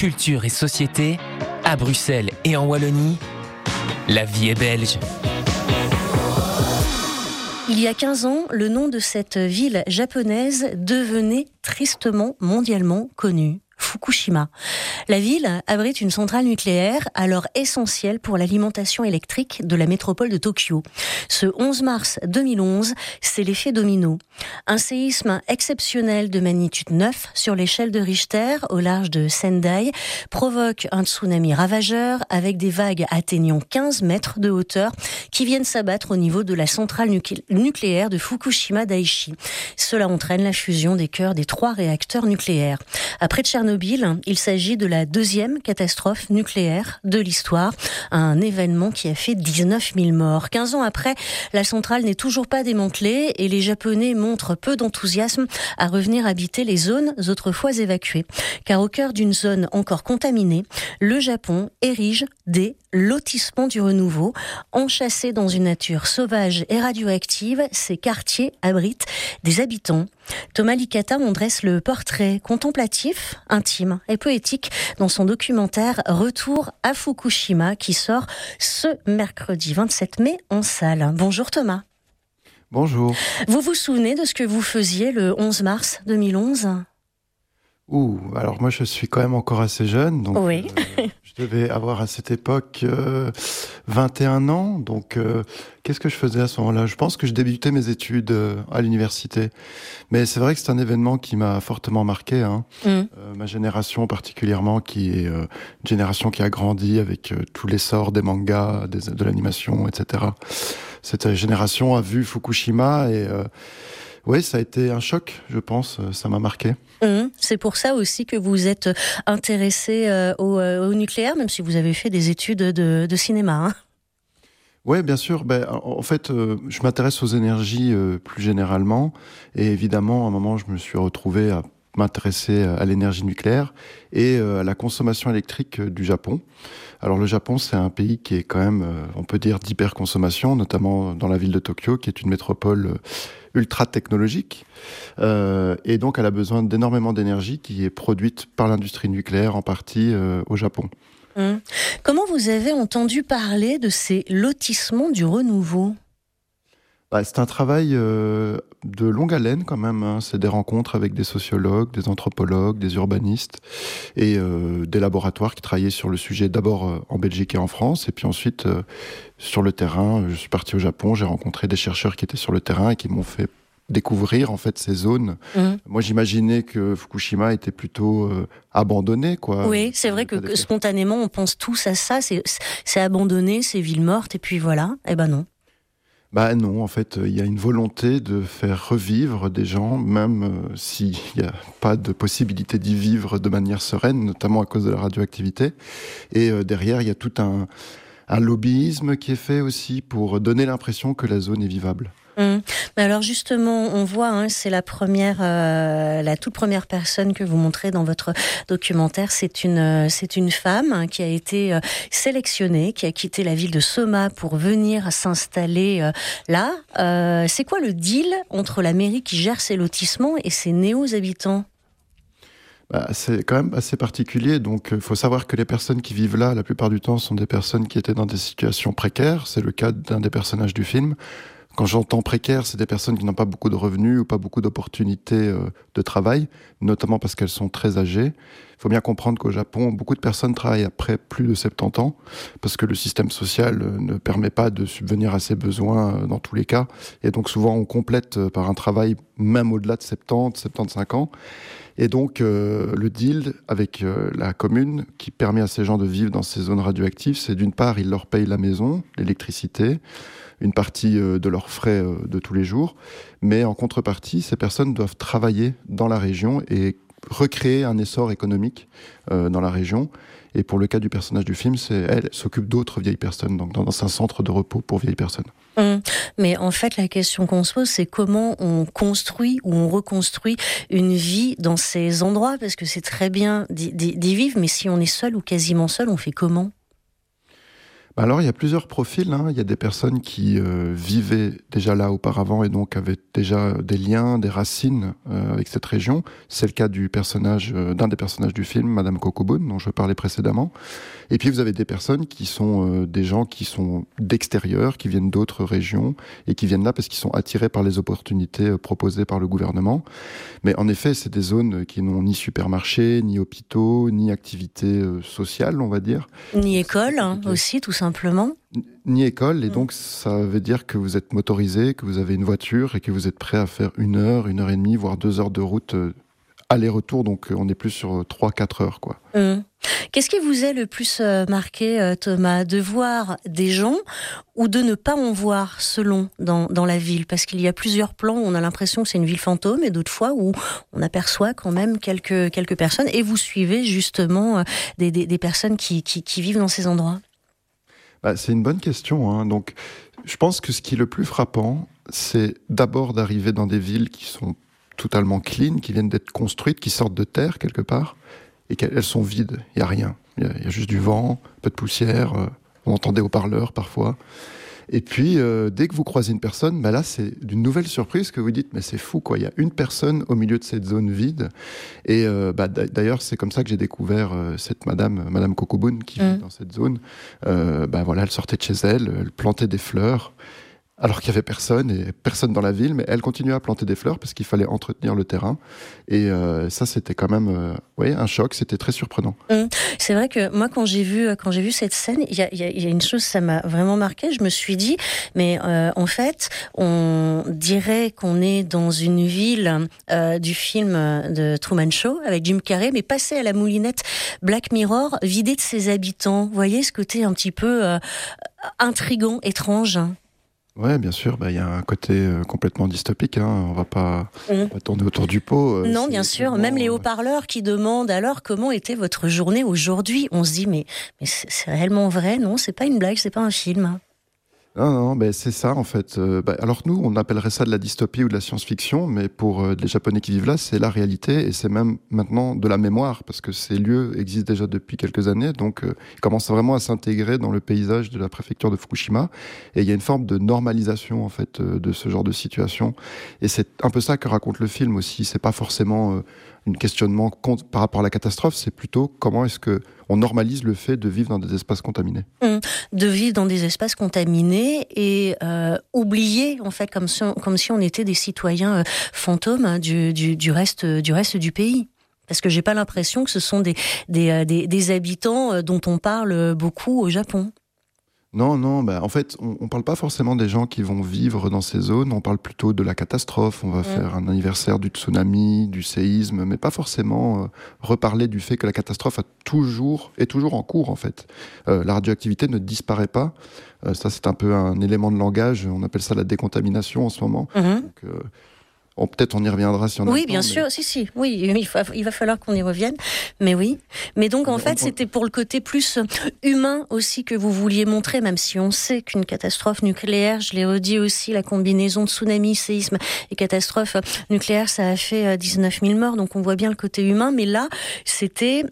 culture et société, à Bruxelles et en Wallonie, la vie est belge. Il y a 15 ans, le nom de cette ville japonaise devenait tristement mondialement connu. Fukushima. La ville abrite une centrale nucléaire alors essentielle pour l'alimentation électrique de la métropole de Tokyo. Ce 11 mars 2011, c'est l'effet domino. Un séisme exceptionnel de magnitude 9 sur l'échelle de Richter au large de Sendai provoque un tsunami ravageur avec des vagues atteignant 15 mètres de hauteur qui viennent s'abattre au niveau de la centrale nucléaire de Fukushima Daiichi. Cela entraîne la fusion des cœurs des 3 réacteurs nucléaires. Après Tchernobyl, il s'agit de la deuxième catastrophe nucléaire de l'histoire, un événement qui a fait 19 000 morts. 15 ans après, la centrale n'est toujours pas démantelée et les Japonais montrent peu d'enthousiasme à revenir habiter les zones autrefois évacuées. Car au cœur d'une zone encore contaminée, le Japon érige des lotissements du renouveau. Enchâssés dans une nature sauvage et radioactive, ces quartiers abritent des habitants. Thomas Licata en dresse le portrait contemplatif, intime et poétique dans son documentaire Retour à Fukushima qui sort ce mercredi 27 mai en salle. Bonjour Thomas. Bonjour. Vous vous souvenez de ce que vous faisiez le 11 mars 2011 ? Alors moi je suis quand même encore assez jeune, donc oui. Je devais avoir à cette époque 21 ans, donc qu'est-ce que je faisais à ce moment-là ? Je pense que je débutais mes études à l'université, mais c'est vrai que c'est un événement qui m'a fortement marqué, ma génération particulièrement, qui est une génération qui a grandi avec tout l'essor des mangas, de l'animation, etc. Cette génération a vu Fukushima et... oui, ça a été un choc, je pense, ça m'a marqué. C'est pour ça aussi que vous êtes intéressé au nucléaire, même si vous avez fait des études de cinéma. Oui, bien sûr. En fait, je m'intéresse aux énergies plus généralement. Et évidemment, à un moment, je me suis retrouvé à m'intéresser à l'énergie nucléaire et à la consommation électrique du Japon. Alors le Japon, c'est un pays qui est quand même, on peut dire, d'hyperconsommation, notamment dans la ville de Tokyo, qui est une métropole ultra technologique. Et donc, elle a besoin d'énormément d'énergie qui est produite par l'industrie nucléaire, en partie au Japon. Comment vous avez entendu parler de ces lotissements du renouveau ? C'est un travail de longue haleine quand même. C'est des rencontres avec des sociologues, des anthropologues, des urbanistes et des laboratoires qui travaillaient sur le sujet d'abord en Belgique et en France et puis ensuite sur le terrain. Je suis parti au Japon, j'ai rencontré des chercheurs qui étaient sur le terrain et qui m'ont fait découvrir en fait ces zones. Moi j'imaginais que Fukushima était plutôt abandonné, quoi. Oui, c'est vrai que spontanément on pense tous à ça, c'est abandonné, c'est ville morte et puis voilà. Eh ben non. Non, en fait, il y a une volonté de faire revivre des gens, même s'il n'y a pas de possibilité d'y vivre de manière sereine, notamment à cause de la radioactivité. Et derrière, il y a tout un lobbyisme qui est fait aussi pour donner l'impression que la zone est vivable. Mais alors justement, on voit, c'est la toute première personne que vous montrez dans votre documentaire. C'est une femme qui a été sélectionnée, qui a quitté la ville de Soma pour venir s'installer là. C'est quoi le deal entre la mairie qui gère ces lotissements et ces néo-habitants ? C'est quand même assez particulier. Donc, il faut savoir que les personnes qui vivent là, la plupart du temps, sont des personnes qui étaient dans des situations précaires. C'est le cas d'un des personnages du film. Quand j'entends précaire, c'est des personnes qui n'ont pas beaucoup de revenus ou pas beaucoup d'opportunités de travail, notamment parce qu'elles sont très âgées. Il faut bien comprendre qu'au Japon, beaucoup de personnes travaillent après plus de 70 ans, parce que le système social ne permet pas de subvenir à ses besoins dans tous les cas. Et donc souvent, on complète par un travail même au-delà de 70, 75 ans. Et donc, le deal avec la commune qui permet à ces gens de vivre dans ces zones radioactives, c'est d'une part, ils leur payent la maison, l'électricité, une partie de leurs frais de tous les jours. Mais en contrepartie, ces personnes doivent travailler dans la région et recréer un essor économique dans la région. Et pour le cas du personnage du film, elle s'occupe d'autres vieilles personnes, donc dans un centre de repos pour vieilles personnes. Mais en fait, la question qu'on se pose, c'est comment on construit ou on reconstruit une vie dans ces endroits, parce que c'est très bien d'y vivre, mais si on est seul ou quasiment seul, on fait comment ? Alors, il y a plusieurs profils. Il y a des personnes qui vivaient déjà là auparavant et donc avaient déjà des liens, des racines avec cette région. C'est le cas d'un des personnages du film, Madame Kokobun, dont je parlais précédemment. Et puis, vous avez des personnes qui sont des gens qui sont d'extérieur, qui viennent d'autres régions et qui viennent là parce qu'ils sont attirés par les opportunités proposées par le gouvernement. Mais en effet, c'est des zones qui n'ont ni supermarché, ni hôpitaux, ni activités sociales, on va dire. Ni école, aussi, tout simplement. Ni école, et donc ça veut dire que vous êtes motorisé, que vous avez une voiture et que vous êtes prêt à faire 1 heure et demie, voire 2 heures de route aller-retour, donc on est plus sur 3-4 heures, quoi. Qu'est-ce qui vous est le plus marqué, Thomas, de voir des gens ou de ne pas en voir, selon, dans la ville? Parce qu'il y a plusieurs plans où on a l'impression que c'est une ville fantôme, et d'autres fois où on aperçoit quand même quelques personnes, et vous suivez justement des personnes qui vivent dans ces endroits. C'est une bonne question. Donc, je pense que ce qui est le plus frappant, c'est d'abord d'arriver dans des villes qui sont totalement clean, qui viennent d'être construites, qui sortent de terre quelque part, et qu'elles sont vides. Il n'y a rien. Il y a juste du vent, un peu de poussière, on entend des haut-parleurs parfois. Et puis, dès que vous croisez une personne, là, c'est d'une nouvelle surprise que vous dites, mais c'est fou, quoi. Il y a une personne au milieu de cette zone vide. Et d'ailleurs, c'est comme ça que j'ai découvert cette Madame Kokobun, qui vit dans cette zone. Elle sortait de chez elle, elle plantait des fleurs, alors qu'il n'y avait personne dans la ville, mais elle continuait à planter des fleurs parce qu'il fallait entretenir le terrain. Et ça, c'était quand même un choc, c'était très surprenant. C'est vrai que moi, quand j'ai vu cette scène, il y a une chose, ça m'a vraiment marqué. Je me suis dit, mais en fait, on dirait qu'on est dans une ville du film de Truman Show avec Jim Carrey, mais passé à la moulinette Black Mirror, vidé de ses habitants. Vous voyez ce côté un petit peu intrigant, étrange. Ouais, bien sûr, il y a un côté complètement dystopique, on va pas tourner autour du pot. Non, bien sûr, vraiment... même les haut-parleurs qui demandent alors comment était votre journée aujourd'hui, on se dit mais c'est réellement vrai, non, c'est pas une blague, c'est pas un film. Non, c'est ça en fait. Alors nous, on appellerait ça de la dystopie ou de la science-fiction, mais pour les Japonais qui vivent là, c'est la réalité et c'est même maintenant de la mémoire, parce que ces lieux existent déjà depuis quelques années, donc ils commencent vraiment à s'intégrer dans le paysage de la préfecture de Fukushima, et il y a une forme de normalisation en fait de ce genre de situation, et c'est un peu ça que raconte le film aussi. C'est pas forcément un questionnement par rapport à la catastrophe, c'est plutôt comment est-ce que on normalise le fait de vivre dans des espaces contaminés. De vivre dans des espaces contaminés et oublier, en fait, comme si on était des citoyens fantômes du reste du pays. Parce que j'ai pas l'impression que ce sont des habitants dont on parle beaucoup au Japon. Non, en fait, on parle pas forcément des gens qui vont vivre dans ces zones, on parle plutôt de la catastrophe, on va faire un anniversaire du tsunami, du séisme, mais pas forcément reparler du fait que la catastrophe est toujours en cours, en fait. La radioactivité ne disparaît pas, ça c'est un peu un élément de langage, on appelle ça la décontamination en ce moment. Donc, peut-être on y reviendra si on a le temps, bien sûr, si. Oui, il va falloir qu'on y revienne. Mais oui. Mais donc, en fait, c'était pour le côté plus humain aussi que vous vouliez montrer, même si on sait qu'une catastrophe nucléaire, je l'ai redit aussi, la combinaison de tsunami, séisme et catastrophe nucléaire, ça a fait 19 000 morts. Donc, on voit bien le côté humain. Mais là, c'était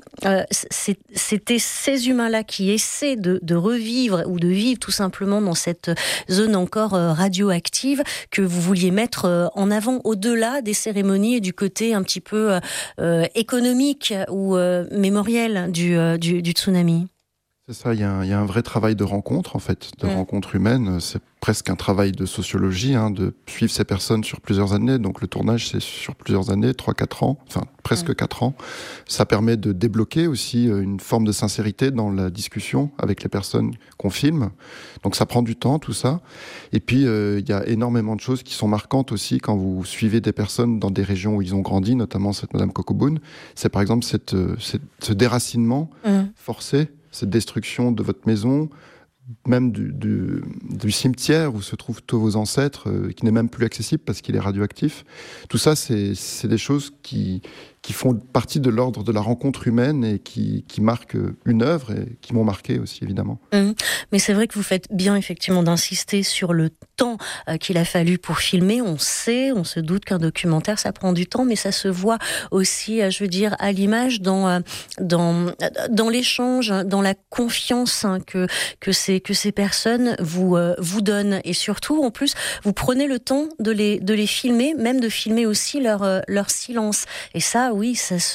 ces humains-là qui essaient de revivre ou de vivre tout simplement dans cette zone encore radioactive que vous vouliez mettre en avant, au-delà des cérémonies et du côté un petit peu économique ou mémoriel du tsunami. C'est ça, il y a un vrai travail de rencontre, en fait, de rencontre humaine. C'est presque un travail de sociologie, de suivre ces personnes sur plusieurs années. Donc le tournage, c'est sur plusieurs années, 3-4 ans, enfin presque 4 ans. Ça permet de débloquer aussi une forme de sincérité dans la discussion avec les personnes qu'on filme. Donc ça prend du temps, tout ça. Et puis, il y a énormément de choses qui sont marquantes aussi quand vous suivez des personnes dans des régions où ils ont grandi, notamment cette Madame Kokobun. C'est par exemple ce déracinement forcé, cette destruction de votre maison, même du cimetière où se trouvent tous vos ancêtres, qui n'est même plus accessible parce qu'il est radioactif. Tout ça, c'est des choses qui qui font partie de l'ordre de la rencontre humaine et qui marquent une œuvre et qui m'ont marqué aussi, évidemment. Mais c'est vrai que vous faites bien, effectivement, d'insister sur le temps qu'il a fallu pour filmer. On se doute qu'un documentaire, ça prend du temps, mais ça se voit aussi, je veux dire, à l'image, dans l'échange, dans la confiance que ces personnes vous donnent. Et surtout, en plus, vous prenez le temps de les filmer, même de filmer aussi leur silence. Et ça, oui,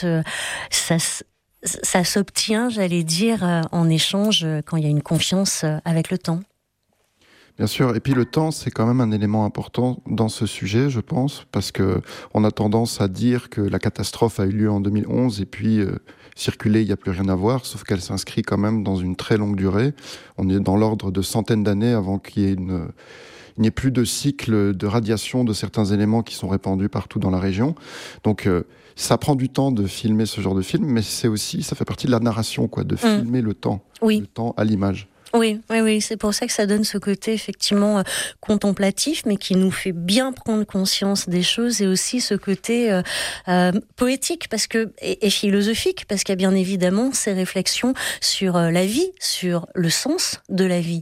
ça s'obtient, j'allais dire, en échange quand il y a une confiance avec le temps. Bien sûr, et puis le temps, c'est quand même un élément important dans ce sujet, je pense, parce que on a tendance à dire que la catastrophe a eu lieu en 2011 et puis circuler, il n'y a plus rien à voir, sauf qu'elle s'inscrit quand même dans une très longue durée. On est dans l'ordre de centaines d'années avant qu'il n'y ait plus de cycle de radiation de certains éléments qui sont répandus partout dans la région. Donc ça prend du temps de filmer ce genre de film, mais ça fait partie de la narration, de filmer le temps à l'image. Oui, c'est pour ça que ça donne ce côté effectivement contemplatif, mais qui nous fait bien prendre conscience des choses, et aussi ce côté poétique et philosophique, parce qu'il y a bien évidemment ces réflexions sur la vie, sur le sens de la vie.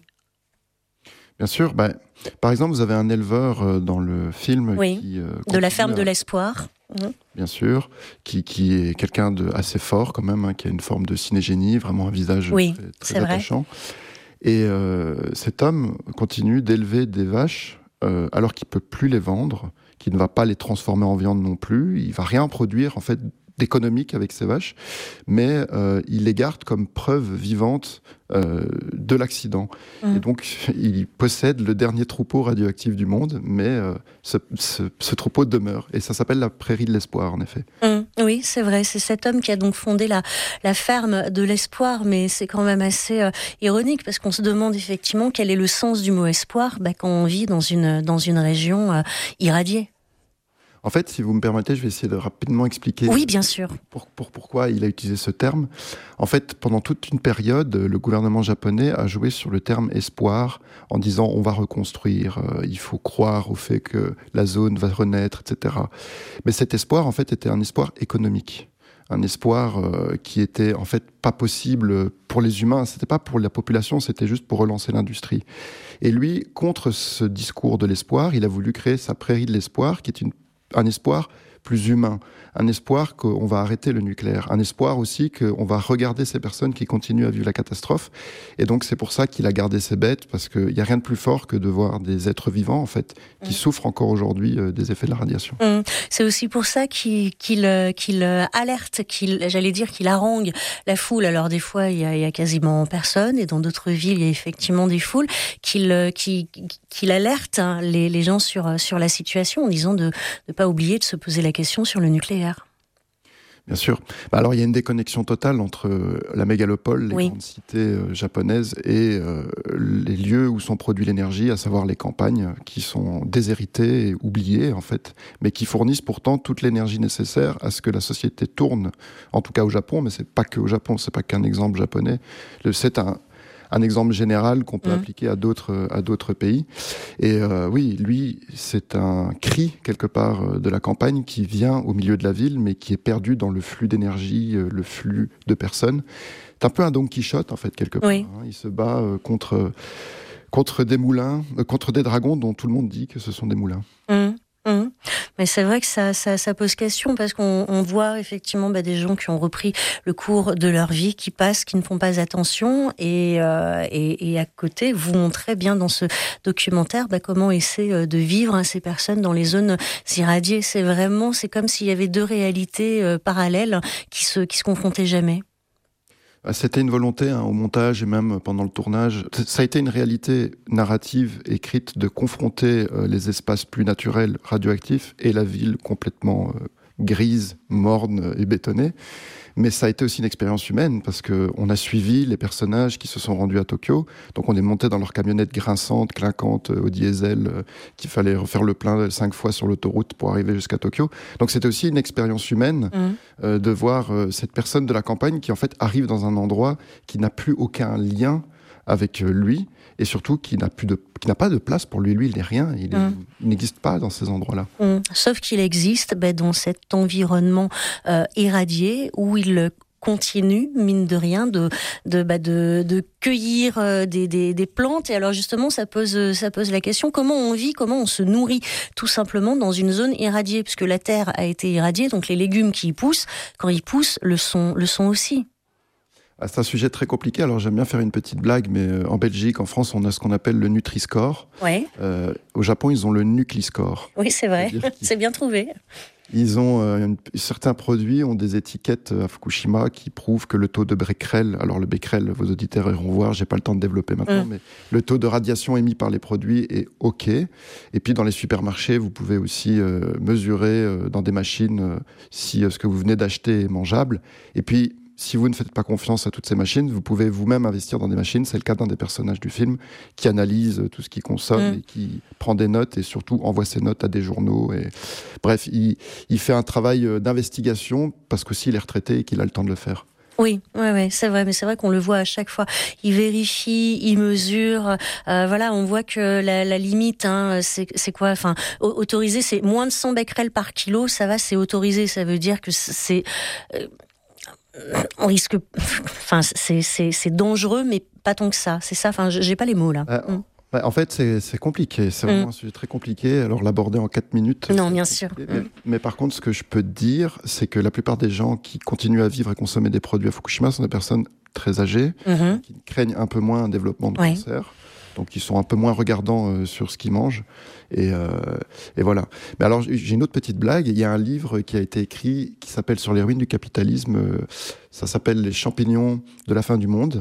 Bien sûr, par exemple, vous avez un éleveur dans le film de la ferme de l'espoir. Bien sûr, qui est quelqu'un de assez fort quand même, qui a une forme de cinégénie, vraiment un visage très attachant. Vrai. Et cet homme continue d'élever des vaches alors qu'il peut plus les vendre, qu'il ne va pas les transformer en viande non plus, il va rien produire en fait d'économique avec ces vaches, mais il les garde comme preuve vivante de l'accident. Et donc, il possède le dernier troupeau radioactif du monde, mais ce troupeau demeure. Et ça s'appelle la prairie de l'espoir, en effet. Oui, c'est vrai. C'est cet homme qui a donc fondé la ferme de l'espoir, mais c'est quand même assez ironique, parce qu'on se demande effectivement quel est le sens du mot espoir quand on vit dans une région irradiée. En fait, si vous me permettez, je vais essayer de rapidement expliquer bien sûr. Pourquoi il a utilisé ce terme. En fait, pendant toute une période, le gouvernement japonais a joué sur le terme espoir en disant on va reconstruire, il faut croire au fait que la zone va renaître, etc. Mais cet espoir, en fait, était un espoir économique. Un espoir qui était en fait pas possible pour les humains, c'était pas pour la population, c'était juste pour relancer l'industrie. Et lui, contre ce discours de l'espoir, il a voulu créer sa prairie de l'espoir, qui est un espoir plus humain, un espoir qu'on va arrêter le nucléaire, un espoir aussi qu'on va regarder ces personnes qui continuent à vivre la catastrophe. Et donc c'est pour ça qu'il a gardé ces bêtes, parce qu'il n'y a rien de plus fort que de voir des êtres vivants en fait qui souffrent encore aujourd'hui des effets de la radiation. C'est aussi pour ça qu'il alerte, qu'il harangue la foule. Alors des fois il y a quasiment personne, et dans d'autres villes il y a effectivement des foules, qu'il alerte les gens sur la situation, en disant de ne pas oublier de se poser la question sur le nucléaire. Bien sûr. Alors, il y a une déconnexion totale entre la mégalopole, les grandes cités japonaises, et les lieux où sont produits l'énergie, à savoir les campagnes, qui sont déshéritées et oubliées, en fait, mais qui fournissent pourtant toute l'énergie nécessaire à ce que la société tourne, en tout cas au Japon, mais c'est pas que au Japon, c'est pas qu'un exemple japonais. C'est un exemple général qu'on peut appliquer à d'autres pays. Et oui, lui, c'est un cri, quelque part, de la campagne qui vient au milieu de la ville, mais qui est perdu dans le flux d'énergie, le flux de personnes. C'est un peu un Don Quichotte, en fait, quelque part. Il se bat contre des moulins, contre des dragons dont tout le monde dit que ce sont des moulins. Mais c'est vrai que ça pose question, parce qu'on voit effectivement des gens qui ont repris le cours de leur vie, qui passent, qui ne font pas attention, et à côté, vous montrez bien dans ce documentaire comment essaient de vivre ces personnes dans les zones irradiées. C'est comme s'il y avait deux réalités parallèles qui se confrontaient jamais. C'était une volonté au montage et même pendant le tournage. Ça a été une réalité narrative écrite de confronter les espaces plus naturels radioactifs et la ville complètement grise, morne et bétonnée. Mais ça a été aussi une expérience humaine, parce qu'on a suivi les personnages qui se sont rendus à Tokyo. Donc on est monté dans leur camionnette grinçante, clinquante, au diesel, qu'il fallait refaire le plein 5 fois sur l'autoroute pour arriver jusqu'à Tokyo. Donc c'était aussi une expérience humaine de voir cette personne de la campagne qui en fait arrive dans un endroit qui n'a plus aucun lien avec lui, et surtout qui n'a pas de place pour lui. Lui, il n'est rien, il n'existe pas dans ces endroits-là. Sauf qu'il existe dans cet environnement irradié où il continue, mine de rien, de cueillir des plantes. Et alors justement, ça pose la question, comment on vit, comment on se nourrit tout simplement dans une zone irradiée, puisque la terre a été irradiée, donc les légumes qui y poussent, quand ils poussent, le sont aussi. C'est un sujet très compliqué, alors j'aime bien faire une petite blague, mais en Belgique, en France, on a ce qu'on appelle le Nutri-Score. Ouais. Au Japon, ils ont le Nucli-Score. Oui, c'est vrai, c'est bien trouvé. Ils ont certains produits ont des étiquettes à Fukushima qui prouvent que le taux de becquerel, alors le becquerel, vos auditeurs iront voir, j'ai pas le temps de développer maintenant, mais le taux de radiation émis par les produits est OK. Et puis dans les supermarchés, vous pouvez aussi mesurer dans des machines si ce que vous venez d'acheter est mangeable. Et puis si vous ne faites pas confiance à toutes ces machines, vous pouvez vous-même investir dans des machines. C'est le cas d'un des personnages du film qui analyse tout ce qu'il consomme et qui prend des notes et surtout envoie ses notes à des journaux. Et... Bref, il fait un travail d'investigation parce qu'aussi il est retraité et qu'il a le temps de le faire. Oui, c'est vrai, mais c'est vrai qu'on le voit à chaque fois. Il vérifie, il mesure. On voit que la limite, c'est quoi ? Enfin, autorisé, c'est moins de 100 becquerels par kilo. Ça va, c'est autorisé. Ça veut dire que c'est on risque. Enfin, c'est dangereux, mais pas tant que ça. C'est ça. Enfin, j'ai pas les mots là. En fait, c'est compliqué. C'est vraiment un sujet très compliqué. Alors, l'aborder en 4 minutes... Non, bien sûr. Mais par contre, ce que je peux te dire, c'est que la plupart des gens qui continuent à vivre et consommer des produits à Fukushima sont des personnes très âgées, qui craignent un peu moins un développement de cancer. Donc, ils sont un peu moins regardants sur ce qu'ils mangent. Et voilà. Mais alors, j'ai une autre petite blague. Il y a un livre qui a été écrit qui s'appelle « Sur les ruines du capitalisme ». Ça s'appelle « Les champignons de la fin du monde »,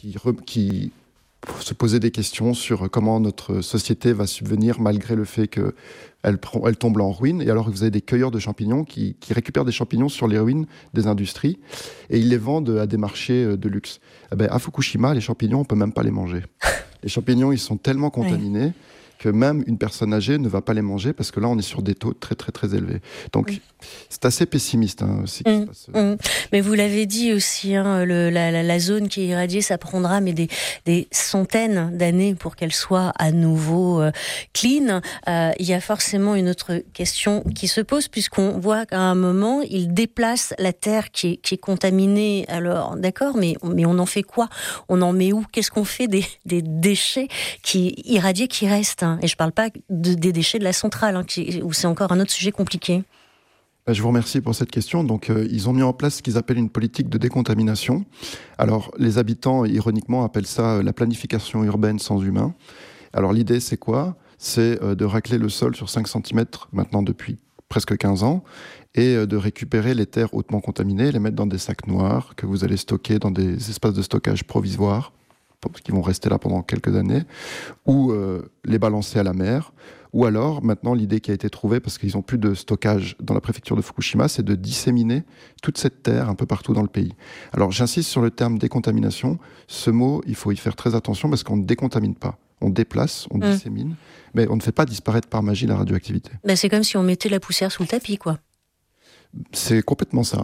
qui se poser des questions sur comment notre société va subvenir malgré le fait qu'elle tombe en ruine. Et alors, vous avez des cueilleurs de champignons qui récupèrent des champignons sur les ruines des industries et ils les vendent à des marchés de luxe. À Fukushima, les champignons, on ne peut même pas les manger. Les champignons, ils sont tellement contaminés que même une personne âgée ne va pas les manger parce que là, on est sur des taux très, très, très élevés. Donc, c'est assez pessimiste. Ce qui se passe. Mais vous l'avez dit aussi, la zone qui est irradiée, ça prendra des centaines d'années pour qu'elle soit à nouveau clean. Il y a forcément une autre question qui se pose puisqu'on voit qu'à un moment, il déplace la terre qui est contaminée. Alors, d'accord, mais on en fait quoi ? On en met où ? Qu'est-ce qu'on fait des déchets irradiés qui restent ? Et je ne parle pas des déchets de la centrale, où c'est encore un autre sujet compliqué. Je vous remercie pour cette question. Donc, ils ont mis en place ce qu'ils appellent une politique de décontamination. Alors, les habitants, ironiquement, appellent ça la planification urbaine sans humain. Alors, l'idée, c'est quoi ? C'est de racler le sol sur 5 cm, maintenant depuis presque 15 ans, et de récupérer les terres hautement contaminées, les mettre dans des sacs noirs que vous allez stocker dans des espaces de stockage provisoires, qui vont rester là pendant quelques années, ou les balancer à la mer. Ou alors, maintenant, l'idée qui a été trouvée, parce qu'ils n'ont plus de stockage dans la préfecture de Fukushima, c'est de disséminer toute cette terre un peu partout dans le pays. Alors, j'insiste sur le terme décontamination. Ce mot, il faut y faire très attention parce qu'on ne décontamine pas. On déplace, on dissémine, mais on ne fait pas disparaître par magie la radioactivité. C'est comme si on mettait la poussière sous le tapis, quoi. C'est complètement ça.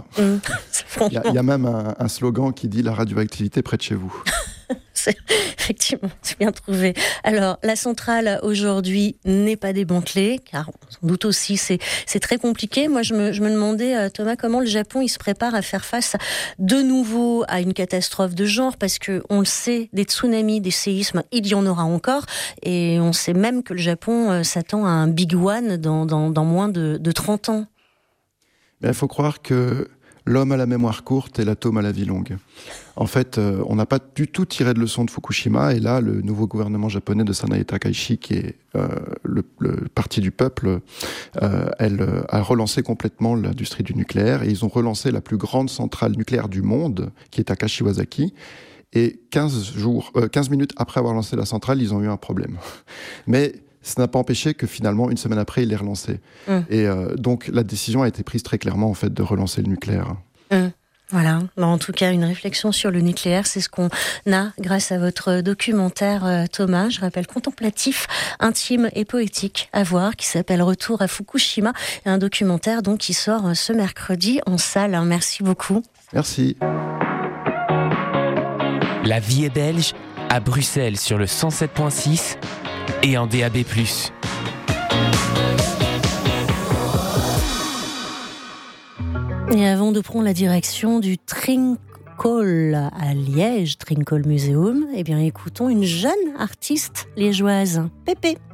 Il y a même un slogan qui dit « La radioactivité près de chez vous ». Effectivement, c'est bien trouvé. Alors, la centrale, aujourd'hui, n'est pas démantelée, car sans doute aussi, c'est très compliqué. Moi, je me demandais, Thomas, comment le Japon, il se prépare à faire face de nouveau à une catastrophe de genre, parce que on le sait, des tsunamis, des séismes, il y en aura encore, et on sait même que le Japon s'attend à un big one dans moins de 30 ans. Il faut croire que l'homme a la mémoire courte et l'atome a la vie longue. En fait, on n'a pas du tout tiré de leçon de Fukushima, et là, le nouveau gouvernement japonais de Sanae Takaichi, qui est le parti du peuple, elle a relancé complètement l'industrie du nucléaire, et ils ont relancé la plus grande centrale nucléaire du monde, qui est à Kashiwazaki, et 15 minutes après avoir lancé la centrale, ils ont eu un problème. Mais ça n'a pas empêché que finalement, une semaine après, il est relancé. Et donc, la décision a été prise très clairement, en fait, de relancer le nucléaire. Voilà. En tout cas, une réflexion sur le nucléaire, c'est ce qu'on a grâce à votre documentaire, Thomas. Je rappelle, contemplatif, intime et poétique à voir, qui s'appelle Retour à Fukushima. Et un documentaire donc qui sort ce mercredi en salle. Merci beaucoup. Merci. La vie est belge à Bruxelles sur le 107.6 et en DAB+. Et avant de prendre la direction du Trinkel à Liège, Trinkel Museum, eh bien écoutons une jeune artiste liégeoise, Pépé.